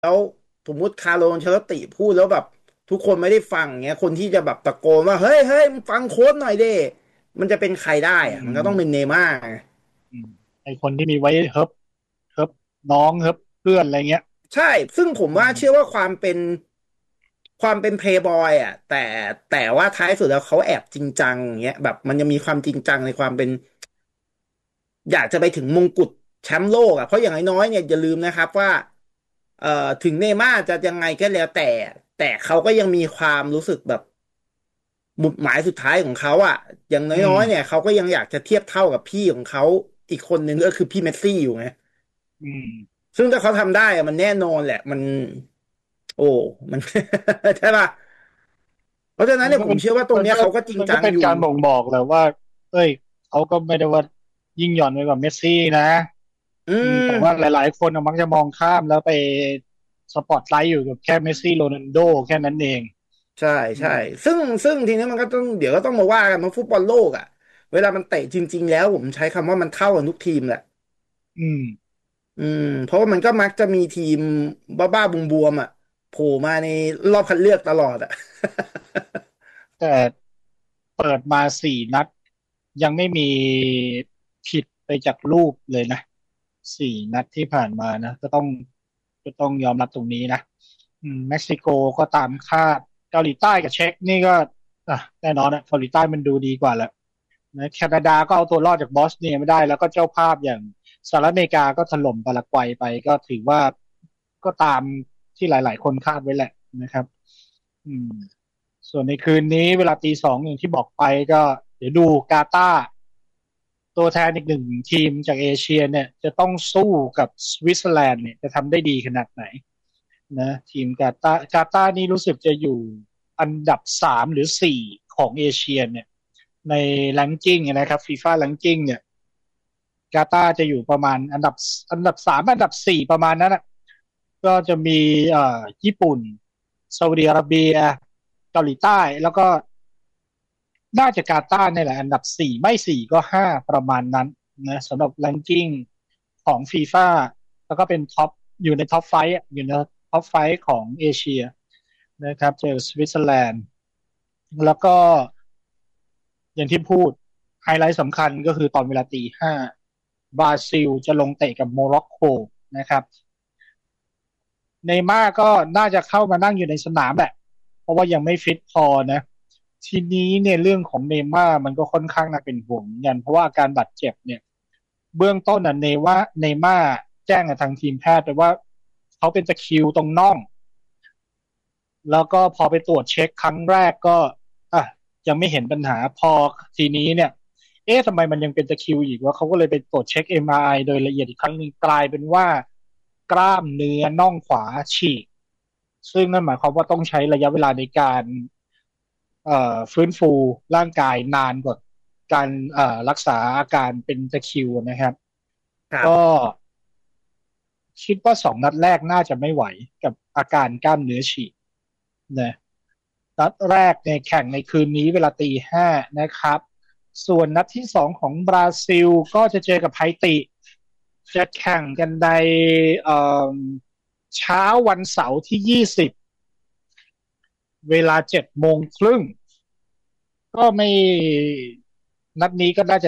แล้วสมมุติคาร์โลอันเชลอตติพูดแล้วแบบทุกคนไม่ได้ฟังเงี้ยคนที่จะแบบตะโกนว่าเฮ้ยเฮ้ยมึงฟังโค้ชหน่อยดิมันจะเป็นใครได้อือะมันก็ต้องเป็นมเนย์ม่าร์ไงอืมไอคนที่มีไว้เฮิบน้องเฮิบเพื่อนอะไรเงี้ยใช่ซึ่งผมอืว่าเชื่อว่ามความเป็นเพลย์บอยอ่ะแต่ว่าท้ายสุดแล้วเขาแอบจริงจังอย่างเงี้ยแบบมันยังมีความจริงจังในความเป็นอยากจะไปถึงมงกุฎแชมป์โลกอ่ะเพราะอย่างน้อยๆเนี่ยอย่าลืมนะครับว่าเอ่อถึงเนย์ม่าร์จะยังไงก็แล้วแต่เขาก็ยังมีความรู้สึกแบบ หมุดหมายสุดท้ายของเขาอ่ะอย่างอืมน้อยๆเนี่ยเขาก็ยังอยากจะเทียบเท่ากับพี่ของเขาอีกคนหนึ่งก็คือพี่เมสซี่อยู่ไงอืมซึ่งถ้าเขาทำได้อะมันแน่นอนแหละมันโอ้มันใช่ป่ะเพราะฉะนั้นเนี่ยมันก็เป็นผมเชื่อว่าตรงมันก็เนี้ยเขาก็จริงมันจังอยู่ก็เป็นการบ่งบอกแหละว่าเอ้ยเขาก็ไม่ได้ว่ายิ่งหย่อนไปกว่าเมสซี่นะอืแต่ว่าหมลายๆคนมักจะมองข้ามแล้วไปสปอตไลท์อยู่กับแค่เมสซี่โรนัลโดแค่นั้นเองใช่ใช่อืมซึ่งทีนี้มันก็ต้องเดี๋ยวก็ต้องมาว่ากันเพราะฟุตบอลโลกอ่ะเวลามันเตะจริงๆแล้วผมใช้คำว่ามันเท่ากันทุกทีมแหละอืมเพราะว่ามันก็มักจะมีทีมบ้าๆบวมๆอ่ะโผล่มาในรอบคัดเลือกตลอดอ่ะแต่เปิดมา4 นัดยังไม่มีผิดไปจากรูปเลยนะ4 นัดที่ผ่านมานะก็ต้องยอมรับตรงนี้นะเม็กซิโกก็ตามคาดเกาหลีใต้กับเช็กนี่ก็แน่นอนนะเกาหลีใต้มันดูดีกว่าแหละนะแคนาดาก็เอาตัวรอดจากบอสเนียไม่ได้แล้วก็เจ้าภาพอย่างสหรัฐอเมริกาก็ถล่มปารากวัยไปก็ถือว่าก็ตามที่หลายๆคนคาดไว้แหละนะครับอืม ส่วนในคืนนี้เวลาตี 2อย่างที่บอกไปก็เดี๋ยวดูกาตาร์ตัวแทนอีก1 ทีมจากเอเชียเนี่ยจะต้องสู้กับสวิตเซอร์แลนด์เนี่ยจะทำได้ดีขนาดไหนนะทีมกาตาร์นี่รู้สึกจะอยู่อันดับ3 หรือ 4ของเอเชียเนี่ยในแรงกิ้งนะครับฟีฟ่าแรงกิ้งเนี่ยกาตาร์จะอยู่ประมาณอันดับ3 อันดับ 4ประมาณนั้นนะก็จะมีญี่ปุ่นซาอุดิอาระเบียเกาหลีใต้แล้วก็ น่าจะกาตาร์นี่แหละอันดับ 4ไม่4 ก็ 5ประมาณนั้นนะสำหรับแรงกิ้งของฟีฟ่าแล้วก็เป็นท็อปอยู่ในท็อปไฟอยู่ในท็อปไฟของเอเชียนะครับเจอสวิตเซอร์แลนด์แล้วก็อย่างที่พูดไฮไลท์สำคัญก็คือตอนเวลาตี 5บราซิลจะลงเตะกับโมร็อกโกนะครับเนย์ม่าร์ก็น่าจะเข้ามานั่งอยู่ในสนามแหละเพราะว่ายังไม่ฟิตพอนะ ทีนี้เนี่ยเรื่องของเนย์ม่าร์มันก็ค่อนข้างน่าเป็นห่วงเหมือนกันเพราะว่าอาการบาดเจ็บเนี่ยเบื้องต้นอ่ะเนย์ม่าร์แจ้งกับทางทีมแพทย์ไปว่าเขาเป็นตะคริวตรงน่องแล้วก็พอไปตรวจเช็คครั้งแรกก็อ่ะยังไม่เห็นปัญหาพอทีนี้เนี่ยเอ๊ะทำไมมันยังเป็นตะคริวอีกว่าเขาก็เลยไปตรวจเช็ค MRI โดยละเอียดอีกครั้งหนึ่งกลายเป็นว่ากล้ามเนื้อน่องขวาฉีกซึ่งนั่นหมายความว่าต้องใช้ระยะเวลาในการฟื้นฟูร่างกายนานกว่าการรักษาอาการเป็นตะคริวนะครับก็ครับคิดว่า2 นัดแรกน่าจะไม่ไหวกับอาการกล้ามเนื้อฉีกนะนัดแรกในแข่งในคืนนี้เวลาตี 5นะครับส่วนนัดที่2ของบราซิลก็จะเจอกับไฮติจะแข่งกันในเอ่อเช้าวันเสาร์ที่20เวลา7 โมงครึ่ง ก็ไม่นัดนี้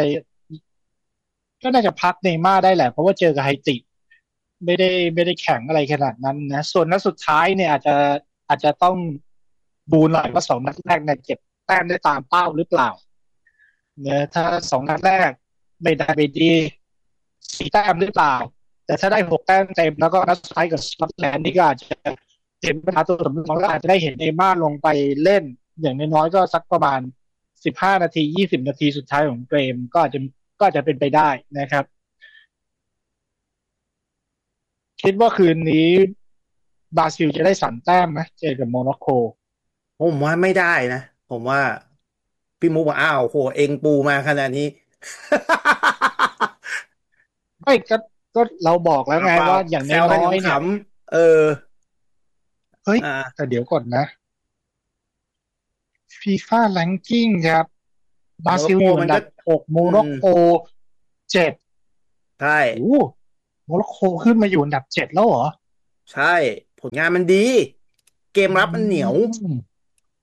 ก็น่าจะพักเนย์ม่าร์ได้แหละเพราะว่าเจอกับไฮติไม่ได้แข่งอะไรขนาดนั้นนะส่วนนัดสุดท้ายเนี่ยอาจจะต้องดูหน่อยว่า2 นัดแรกเนี่ยเก็บแต้มได้ตามเป้าหรือเปล่าเนี่ยถ้า2 นัดแรกไม่ได้ไปดี4 แต้มหรือเปล่าแต่ถ้าได้6 แต้มเต็มแล้วก็นัดสุดท้ายกับสกอตแลนด์นี่ก็อาจจะเห็นปัญหาตัวสำรองแล้วอาจจะได้เห็นเนย์ม่าร์ลงไปเล่นอย่างน้อยๆก็สักประมาณ15 นาที20 นาทีสุดท้ายของเกมก็อาจจะเป็นไปได้นะครับคิดว่าคืนนี้บราซิลจะได้3 แต้มไหมเจอกับโมร็อกโกผมว่าไม่ได้นะผมว่าพี่มุกว่าอ้าวโหเองปูมาขนาดนี้ไม่ก็เราบอกแล้วไงเปล่าว่าอย่างแซวกันน้อยๆขเนี่ยำๆเฮ้ยแต่อ่าเดี๋ยวก่อนนะฟีฟ่าแรงกิ้งครับบราโมร็อกซิลอยู่อัโกมันก็นดับ6โมอืมร็อกโก7 ใช่โอ้โหโมร็อกโกขึ้นมาอยู่อันดับ 7แล้วเหรอใช่ผลงานมันดีเกมอืรับมันเหนียวม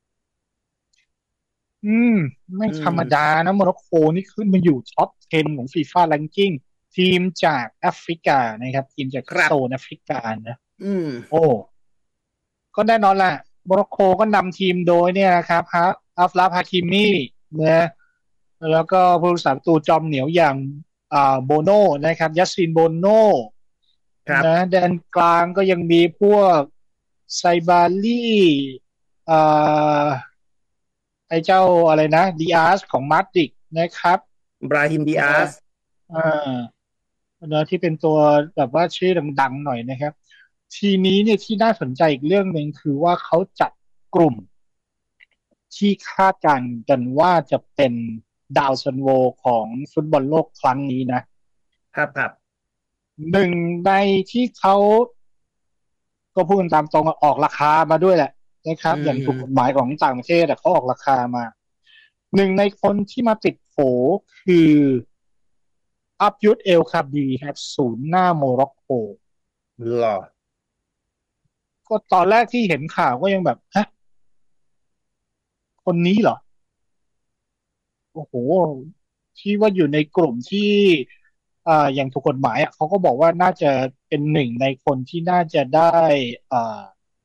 อืมไม่อืธรรมดามนะโมร็อกโกนี่ขึ้นมาอยู่ท็อป10ของฟีฟ่าแรงกิ้งทีมจากแอฟริกานะครับทีมจากโซครับนแอฟริกานะอืมโอ้ก็แน่นอนแหละโมร็อกโกก็นำทีมโดยเนี่ยนะครับอัฟราฟฮาคิมีนะแล้วก็ผู้รักษาประตูจอมเหนียวอย่างโบโน่นะครับยัสซินโบโน่ครับนะแดนกลางก็ยังมีพวกไซบารี่อ่าไอ้เจ้าอะไรนะดีอาร์สของมาดริดนะครับบราฮิมดิอานะสอ่านะที่เป็นตัวแบบว่าชื่อดังๆหน่อยนะครับทีนี้เนี่ยที่น่าสนใจอีกเรื่องหนึ่งคือว่าเขาจัดกลุ่มที่คาดการณ์กันว่าจะเป็นดาวซันโวของฟุตบอลโลกครั้งนี้นะครับครับหนึ่งในที่เขาก็พูดกันตามตรงออกราคามาด้วยแหละนะครัอืบอย่างถูกกฎหมมายของต่างประเทศเขาออกราคามาหนึ่งในคนที่มาติดโผคืออับยุทธเอลคาบีครับศูนย์หน้าโมร็อกโกหล่อก็ตอนแรกที่เห็นข่าวก็ยังแบบฮะคนนี้เหรอโอ้โหที่ว่าอยู่ในกลุ่มที่อย่างถูกกฎหมายอ่ะเขาก็บอกว่าน่าจะเป็นหนึ่งในคนที่น่าจะได้อ่า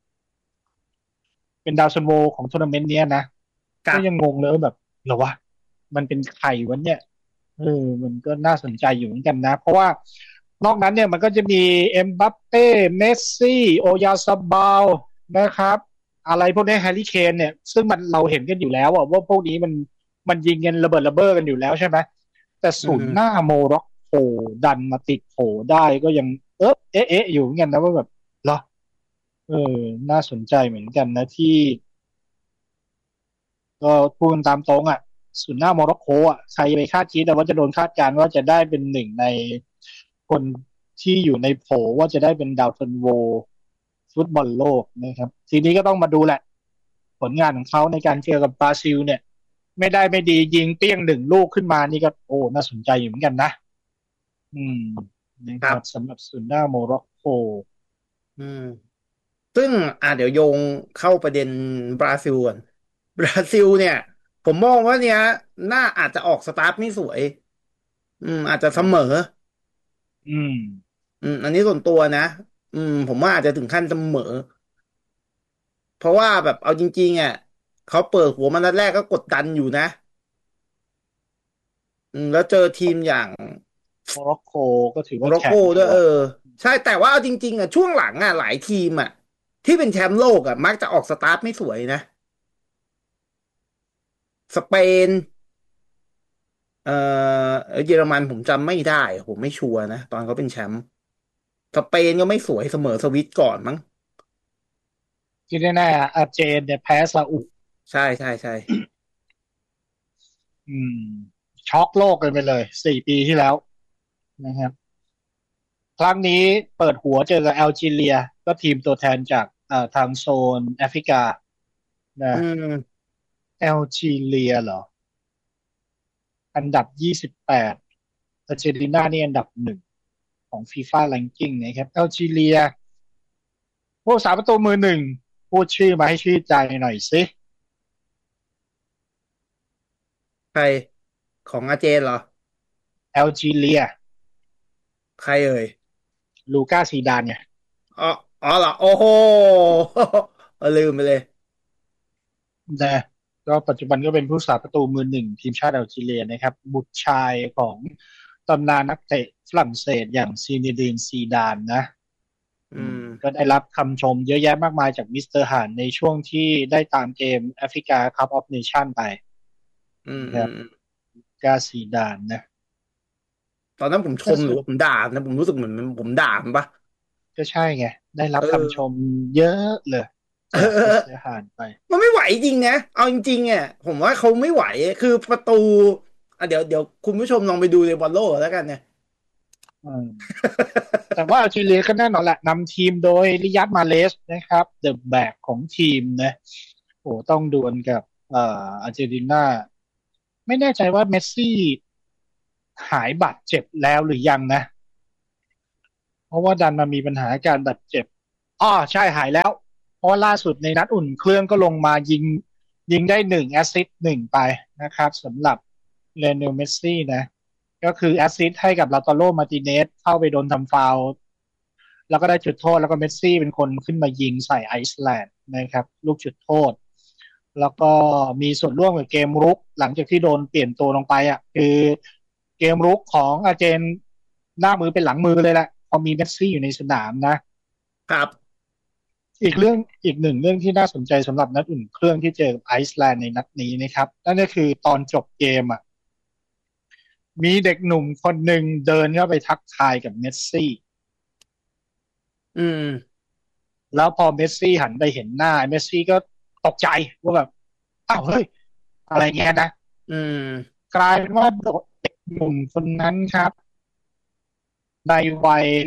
เป็นดาวซันโวของทัวร์นาเมนต์เนี้ยนะก็ยังงครับงเลยว่าแบบเหรอวะมันเป็นใครวะเนี่ยเออมันก็น่าสนใจอยู่เหมือนกันนะเพราะว่านอกนั้นเนี่ยมันก็จะมีเอ็มบัปเป้เมสซี่โอยาซาบาลนะครับอะไรพวกนี้แฮร์รี่เคนเนี่ยซึ่งมันเราเห็นกันอยู่แล้วอะว่าพวกนี้มันยิงกันระเบิดระเบ้อกันอยู่แล้วใช่ไหมแต่อืศูนย์หน้ามโมร็อกโกดันมาติดโผได้ก็ยังเอ๊ะอยู่เหมือนกันนะว่าแบบเหรอเออน่าสนใจเหมือนกันนะที่ ก็พูดกันตามตรงอ่ะศูนย์หน้าโมร็อกโกอ่ะใครไปคาดคิดแต่ว่าจะโดนคาดการณ์ว่าจะได้เป็นหนึ่งในคนที่อยู่ในโผว่าจะได้เป็นดาวซันโวฟุตบอลโลกนะครับทีนี้ก็ต้องมาดูแหละผลงานของเขาในการเจอกับบราซิลเนี่ยไม่ได้ไม่ดียิงเปี้ยงหนึ่งลูกขึ้นมานี่ก็โอ้น่าสนใจอยู่เหมือนกันนะอืมนะครับครับสำหรับศูนย์หน้าโมร็อกโกอืม ซึ่งเดี๋ยวโยงเข้าประเด็นบราซิลก่อนบราซิลเนี่ยผมมองว่าเนี่ยน่าอาจจะออกสตาร์ทไม่สวยอาจจะเสมออืมอันนี้ส่วนตัวนะผมว่าอาจจะถึงขั้นเสมอเพราะว่าแบบเอาจริงๆเขาเปิดหัวมานัดแรกก็กดดันอยู่นะแล้วเจอทีมอย่างโมร็อกโกก็ถือว่าโมร็อกโกแข็งอยู่อ่ะด้วยใช่แต่ว่าเอาจริงๆช่วงหลังหลายทีมที่เป็นแชมป์โลกมักจะออกสตาร์ทไม่สวยนะสเปน เอ่อเยอรมันผมจำไม่ได้ผมไม่ชัวร์นะตอนเขาเป็นแชมป์สเปนก็ไม่สวยเสมอสวิตก่อนมั้งที่แน่ๆอาร์เจนเนี่ยแพ้ซาอุใช่ใช่ใช่อืมช็อกโลกกันไปเลย4 ปีที่แล้วนะครับครั้งนี้เปิดหัวเจอกับแอลจีเรียก็ทีมตัวแทนจากทางโซนแอฟริกานะอืมแอลจีเรียเหรออันดับ28อาร์เจนตินานี่อันดับ1ของฟีฟ่าแรงกิ้งนะครับแอลจีเรียผู้สาประตูมือหนึ่งพูดชื่อมาให้ชื่อใจหน่อยสิใครของอาเจนเหรอแอลจีเรียใครเอ่ยลูก้าซีดานเนี่ยอ๋ออ๋อเหรอโอ้โหลืมไปเลยนะก็ปัจจุบันก็เป็นผู้สาประตูมือหนึ่งทีมชาติแอลจีเรียนะครับบุตรชายของตำนานนักเตะฝรั่งเศสอย่างซีเนดีนซีดานนะอืมก็ได้รับคำชมเยอะแยะมากมายจากมิสเตอร์หานในช่วงที่ได้ตามเกมแอฟริกาคัพออฟเนชั่นไปนะครับกาซีดานนะตอนนั้นผมชก็สุดมหรือว่าผมด่านะผมรู้สึกเหมือนผมด่ามันปะก็ใช่ไงได้รับเออคำชมเยอะเลยเจากมิสเตอออร์หานไปมันไม่ไหวจริงนะเอาจริงๆผมว่าเขาไม่ไหวคือประตูเดี๋ยวคุณผู้ชมลองไปดูในบอลโลกแล้วกันเนี่ยอืมแต่ว่าอัลจีเรียก็แน่นอนแหละนำทีมโดยริยัดมาเลสนะครับเดอะแบกของทีมนะโอ้ต้องดวลกับอาร์เจนตินาไม่แน่ใจว่าเมสซี่หายบาดเจ็บแล้วหรือยังนะ เพราะว่าดันมามีปัญหาการบาดเจ็บอ๋อใช่หายแล้วเพราะว่าล่าสุดในนัดอุ่นเครื่องก็ลงมายิงได้1 แอสซิสต์ 1ไปนะครับสำหรับเลโอเนลเมสซี่นะก็คือแอสซิสต์ให้กับลาตาโรมาร์ติเนสเข้าไปโดนทำฟาวล์แล้วก็ได้จุดโทษแล้วก็เมสซี่เป็นคนขึ้นมายิงใส่ไอซ์แลนด์นะครับลูกจุดโทษแล้วก็มีส่วนร่วมกับเกมรุกหลังจากที่โดนเปลี่ยนตัวลงไปอ่ะคือเกมรุกของอาร์เจนหน้ามือเป็นหลังมือเลยแหละพอมีเมสซี่อยู่ในสนามนะครับอีกเรื่องอีกหนึ่งเรื่องที่น่าสนใจสำหรับนัดอุ่นเครื่องที่เจอกับไอซ์แลนด์ในนัดนี้นะครับนั่นก็คือตอนจบเกมอ่ะมีเด็กหนุ่มคนหนึ่งเดินเข้าไปทักทายกับเมสซี่อืมแล้วพอเมสซี่หันไปเห็นหน้าเมสซี่ก็ตกใจว่าแบบอ้าวเฮ้ยอะไรเงี้ยนะอืมกลายเป็นว่าเด็กหนุ่มคนนั้นครับในวัย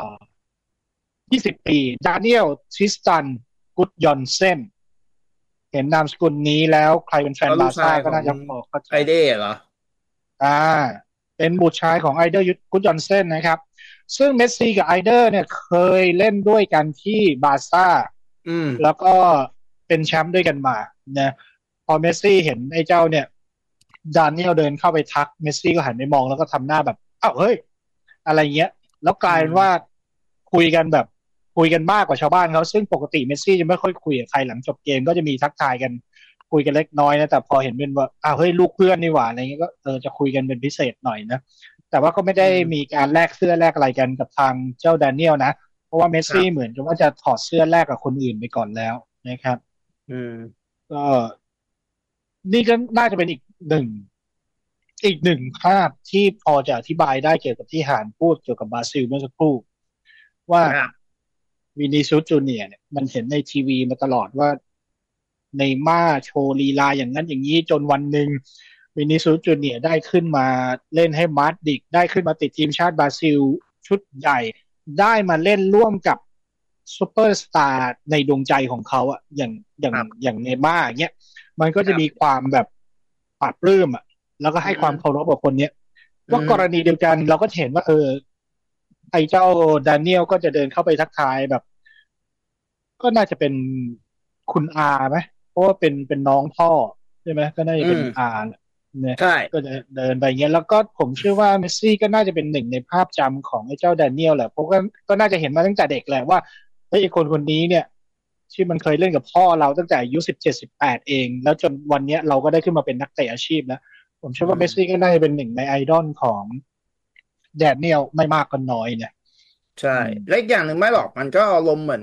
20 ปีดานิเอลทริสตันกุดยอนเซนเห็นนามสกุลนี้แล้วใครเป็นแฟก็ลูกนบาร์ซ่าชายของก็น่าจะพอเข้าใจไอเด้เหรออ่าเป็นบุตรชายของไอเดอร์ยุทธกุดยอนเซนนะครับซึ่งเมสซี่กับไอเดอร์เนี่ยเคยเล่นด้วยกันที่บาร์ซ่าอืมแล้วก็เป็นแชมป์ด้วยกันมานะพอเมสซี่เห็นไอ้เจ้าเนี่ยดานเนียลเดินเข้าไปทักเมสซี่ก็หันไปมองแล้วก็ทำหน้าแบบอ้าวเฮ้ยอะไรเงี้ยแล้วกอืลายเป็นว่ามคุยกันแบบคุยกันมากกว่าชาวบ้านเขาซึ่งปกติเมสซี่จะไม่ค่อยคุยกับใครหลังจบเกมก็จะมีทักทายกัน คุยกันเล็กน้อยนะแต่พอเห็นเป็นว่าอ้าวเฮ้ยลูกเพื่อนนี่หว่าอะไรเงี้ยก็จะคุยกันเป็นพิเศษหน่อยนะแต่ว่าก็ไม่ได้อืมมีการแลกเสื้อแลกอะไรกันกับทางเจ้าแดเนียลนะเพราะว่าเมสซี่เหมืครับอนกับว่าจะถอดเสื้อแลกกับคนอื่นไปก่อนแล้วนะครับอืมก็นี่ก็น่าจะเป็นอีกหนึ่งภาพที่พอจะอธิบายได้เกี่ยวกับที่หานพูดเกี่ยวกับบราซิลเมื่อสักครู่ว่าครับวินิซูสจูเนียร์เนี่ยมันเห็นในทีวีมาตลอดว่าในม่าโชว์ลีลาอย่างนั้นอย่างนี้จนวันหนึ่งวินิซูสจูเนียร์ได้ขึ้นมาเล่นให้มาดริดได้ขึ้นมาติดทีมชาติบราซิลชุดใหญ่ได้มาเล่นร่วมกับซูเปอร์สตาร์ในดวงใจของเขาอะอย่างอย่างครับอย่างเนย์ม่าร์อย่างเงี้ยมันก็จะมีครับความแบบปลาดปลื้มอะแล้วก็อืให้ความเคามรพกับคนเนี้ยอืว่ากรณีมเดียวกันเราก็เห็นว่าไอ้เจ้าดานิเอลก็จะเดินเข้าไปทักทายแบบก็น่าจะเป็นคุณอาไหมเพราะว่าเป็นน้องพ่อใช่ไหมก็น่าจะเป็นอืมอาเนี่ยใช่ก็จะเดินไปเงี้ยแล้วก็ผมเชื่อว่าเมสซี่ก็น่าจะเป็นหนึ่งในภาพจำของไอ้เจ้าดานิเอลแหละเพราะก็น่าจะเห็นมาตั้งแต่เด็กแหละว่าเฮ้ยไอ้คนคนนี้เนี่ยที่มันเคยเล่นกับพ่อเราตั้งแต่อายุ17-18เองแล้วจนวันเนี้ยเราก็ได้ขึ้นมาเป็นนักเตะอาชีพแล้วผมเชื่ออืว่าเมสซี่มก็น่าจะเป็นหนึ่งในไอดอลของแดเนียลไม่มากก็น้อยเนี่ยใช่อืมและอีกอย่างหนึ่งไม่หรอกมันก็อารมณ์เหมือน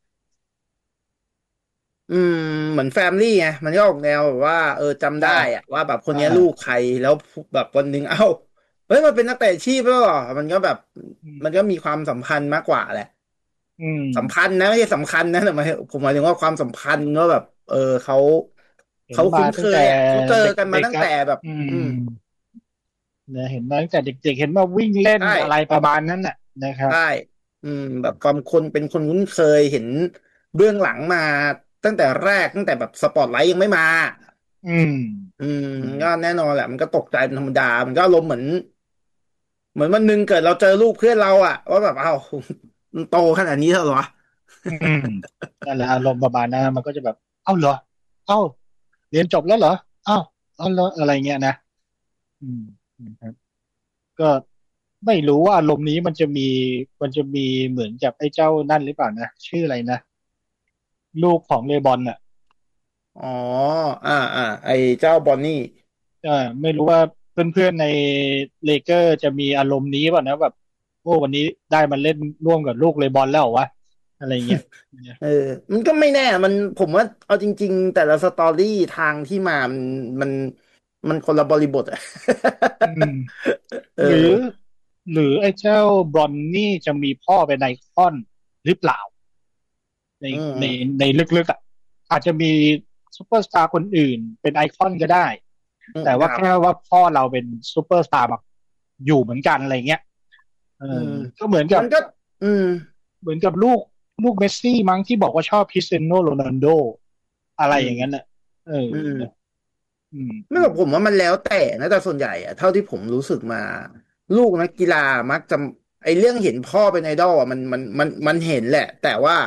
อืมเหมือนแฟมลี่ไงมันก็ออกแนวแบบว่าจำได้อ่าอะว่าแบบคนอ่านี้ลูกใครแล้วแบบวันหนึ่งเฮ้ยมันเป็นนักเตะอาชีพแล้วเหรอมันก็แบบอืมมันก็มีความสัมพันธ์มากกว่าแหละอืมสัมพันธ์นะไม่ใช่สำคัญนะแต่ผมหมายถึงว่าความสัมพันธ์ว่าแบบเขาเห็นมาเขาคุ้นเคตั้งแต่ยอ่ะเขาเจอเกันมาด็กๆอ่ะตั้งแต่แบบอือืมมเนี่ยเห็นมาตั้งแต่เด็กๆเห็นมาวิ่งเล่นใช่อะไรประมาณนั้นน่ะนะครับใช่แบบความคนเป็นคนคุ้นเคยเห็นเบื้องหลังมาตั้งแต่แรกตั้งแต่แบบสปอตไลท์ยังไม่มาอืมอืมอืมก็แน่นอนแหละมันก็ตกใจเป็นธรรมดามันก็อารมณ์เหมือนวันหนึ่งเกิดเราเจอลูกเพื่อนเราอะว่าแบบมันโตขนาดนี้แล้วเหรออืมนั่นแหละอารมณ์ประมาณนั้นมันก็จะแบบเอ้าเหรอเอ้าเรียนจบแล้วเหรอเอ้าเอาเหรออะไรเงี้ยนะอืมนะครับก็ไม่รู้ว่าอารมณ์นี้มันจะมีเหมือนกับไอ้เจ้านั่นหรือเปล่านะชื่ออะไรนะลูกของเลบอนอ่ะอ๋อไอ้เจ้าบอนนี่เออไม่รู้ว่าเพื่อนๆในเลเกอร์จะมีอารมณ์นี้ป่ะนะแบบโอ้วันนี้ได้มาเล่นร่วมกับลูกเลบอนแล้วเหรอวะอะไรเงี้ยเออมันก็ไม่แน่ผมว่าเอาจริงๆแต่ละสตอรี่ทางที่มามันมันคนละบริบทอะอืมเอหรืออหรือไอ้เจ้าบรอนนี่จะมีพ่อเป็นไอคอนหรือเปล่าในอืในมในลึกๆอ่ะอาจจะมีซูเปอร์สตาร์คนอื่นเป็นไอคอนก็ได้แต่ว่าครับแค่ว่าพ่อเราเป็นซูเปอร์สตาร์แบบอยู่เหมือนกันอะไรเงี้ยเอออืมก็เหมือนกับมันก็อืมเหมือนกับลูกเมสซี่มั้งที่บอกว่าชอบคริสเตียโนโรนัลโดอะไรอืมอย่างนั้นน่ะเอออืมนะอืมไม่หรอกผมว่ามันแล้วแต่นะแต่ส่วนใหญ่อะเท่าที่ผมรู้สึกมาลูกนักกีฬามักจะไอเรื่องเห็นพ่อเป็นไอดอลอะมันเห็นแหละแต่ว่า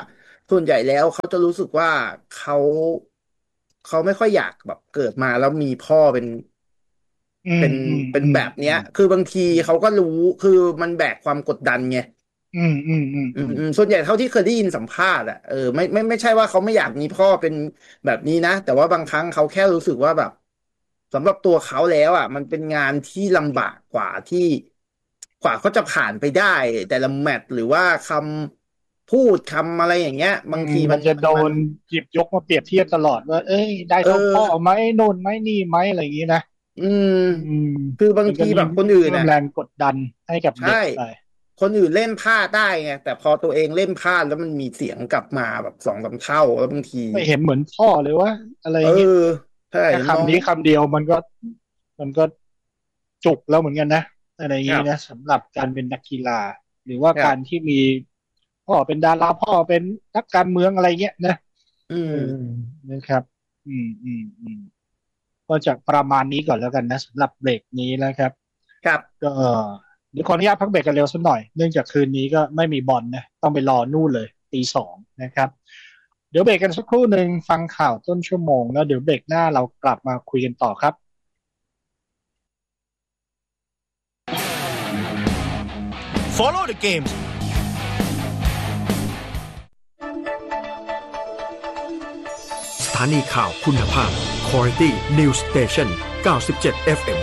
ส่วนใหญ่แล้วเขาจะรู้สึกว่าเขาเขาไม่ค่อยอยากแบบเกิดมาแล้วมีพ่ออืมเป็นอืมเป็นอืมแบบเนี้ยอืมคือบางทีเขาก็รู้คือมันแบกความกดดันไงอืมอืมอืมอืมส่วนใหญ่เท่าที่เคยได้ยินสัมภาษณ์อ่ะไม่ใช่ว่าเขาไม่อยากมีพ่อเป็นแบบนี้นะแต่ว่าบางครั้งเขาแค่รู้สึกว่าแบบสำหรับตัวเขาแล้วอ่ะมันเป็นงานที่ลำบากกว่าเขาจะผ่านไปได้แต่ละแมตช์หรือว่าคำพูดคำอะไรอย่างเงี้ยบางทีมันจะโดนหยิบยกมาเปรียบเทียบตลอดว่าเอ้ยได้เอเท่าพ่ออไหมโน่นไหมนี่ไหมอะไรอย่างนี้นะอืมอืมคือบางมันก็ยิ่งทีแบบคนอื่นน่ะเพิ่มแรงกดดันให้กับใช่เด็กไปคนอื่นเล่นพลาดได้ไงแต่พอตัวเองเล่นพลาดแล้วมันมีเสียงกลับมาแบบสองสามเท่าแล้วบางทีไม่เห็นเหมือนพ่อเลยว่าอะไรเอออย่างเงี้ยใช่แค่น้องคำนี้คำเดียวมันก็จุกแล้วเหมือนกันนะอะไรอย่างครับนี้นะสำหรับการเป็นนักกีฬาหรือว่าครับการที่มีพ่อเป็นดาราพ่อเป็นนักการเมืองอะไรเงี้ยนะอืเออมนะครับอืมก็จะประมาณนี้ก่อนแล้วกันนะสำหรับเบรกนี้นะครับครับก็เดี๋ยวขออนุญาตพักเบรกกันเร็วสักหน่อยเนื่องจากคืนนี้ก็ไม่มีบอลนะต้องไปรอนู่นเลยตี 2นะครับเดี๋ยวเบรกกันสักครู่หนึ่งฟังข่าวต้นชั่วโมงแล้วเดี๋ยวเบรกหน้าเรากลับมาคุยกันต่อครับ Follow the games สถานีข่าวคุณภาพ Quality News Station 97 FM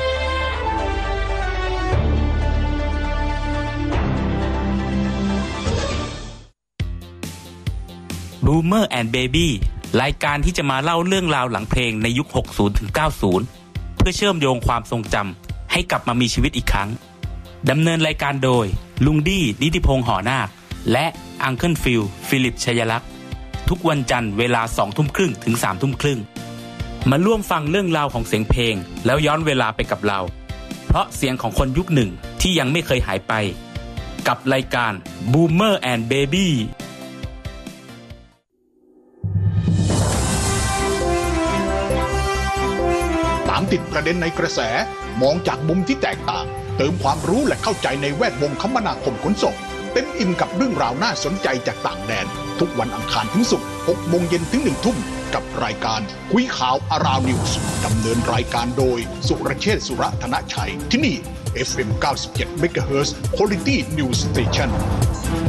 Boomer and Baby รายการที่จะมาเล่าเรื่องราวหลังเพลงในยุค 60 ถึง 90 เพื่อเชื่อมโยงความทรงจำให้กลับมามีชีวิตอีกครั้ง ดำเนินรายการโดยลุงดี้นิติพงษ์หอนาคและอังเคิลฟิลฟิลิปชัยลักษณ์ทุกวันจันทร์เวลา 20:30 ถึง 30:30 มาร่วมฟังเรื่องราวของเสียงเพลงแล้วย้อนเวลาไปกับเรา เพราะเสียงของคนยุคหนึ่งที่ยังไม่เคยหายไปกับรายการ Boomer and Baby ตามติดประเด็นในกระแสมองจากมุมที่แตกต่างเติมความรู้และเข้าใจในแวดวงคมนาคมขนส่งเต็มอิ่มกับเรื่องราวน่าสนใจจากต่างแดนทุกวันอังคารถึงศุกร์ 6 โมงเย็นถึง 1 ทุ่มกับรายการคุยข่าวอาราวนิวส์ดำเนินรายการโดยสุรเชษฐ์สุรธนชัยที่นี่ FM 97 MHz Quality News Station